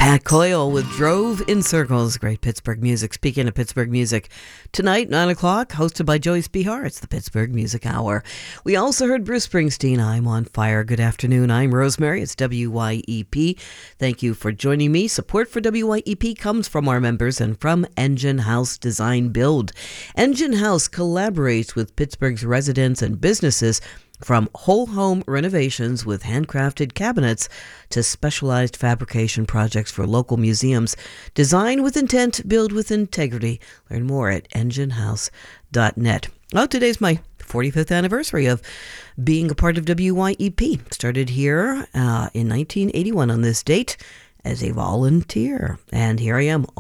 Pat Coyle with Drove in Circles. Great Pittsburgh music. Speaking of Pittsburgh music, tonight, 9 o'clock, hosted by Joyce Behar. It's the Pittsburgh Music Hour. We also heard Bruce Springsteen, I'm on Fire. Good afternoon. I'm Rosemary. It's WYEP. Thank you for joining me. Support for WYEP comes from our members and from Engine House Design Build. Engine House collaborates with Pittsburgh's residents and businesses, from whole home renovations with handcrafted cabinets to specialized fabrication projects for local museums. Design with intent, build with integrity. Learn more at enginehouse.net. Well, today's my 45th anniversary of being a part of WYEP. Started here in 1981 on this date as a volunteer. And here I am